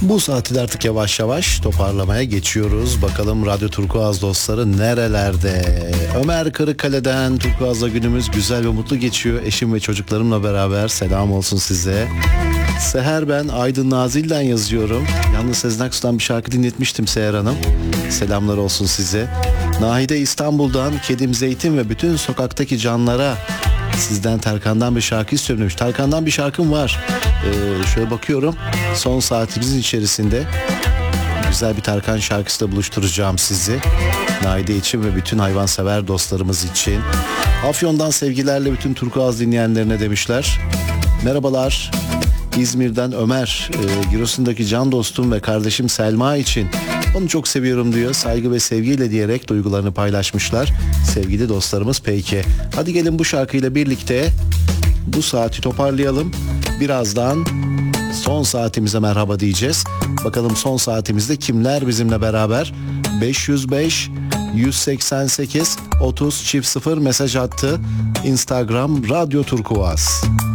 Bu saati de artık yavaş yavaş toparlamaya geçiyoruz. Bakalım Radyo Turkuaz dostları nerelerde? Ömer Kırıkkale'den Turkuaz'la günümüz güzel ve mutlu geçiyor. Eşim ve çocuklarımla beraber selam olsun size. Seher ben Aydın Nazilli'den yazıyorum. Yalnız Sezen Aksu'dan bir şarkı dinletmiştim Seher Hanım. Selamlar olsun size. Nahide İstanbul'dan Kedim Zeytin ve bütün sokaktaki canlara sizden Tarkan'dan bir şarkı istiyorum demiş. Tarkan'dan bir şarkım var. Şöyle bakıyorum. Son saatimizin içerisinde güzel bir Tarkan şarkısıyla buluşturacağım sizi. Naide için ve bütün hayvansever dostlarımız için. Afyon'dan sevgilerle bütün Turkuaz dinleyenlerine demişler. Merhabalar. İzmir'den Ömer, Giresun'daki can dostum ve kardeşim Selma için onu çok seviyorum diyor. Saygı ve sevgiyle diyerek duygularını paylaşmışlar. Sevgili dostlarımız peki. Hadi gelin bu şarkıyla birlikte bu saati toparlayalım. Birazdan son saatimize merhaba diyeceğiz. Bakalım son saatimizde kimler bizimle beraber? 505 188 30 0 mesaj attı. Instagram Radyo Turkuaz.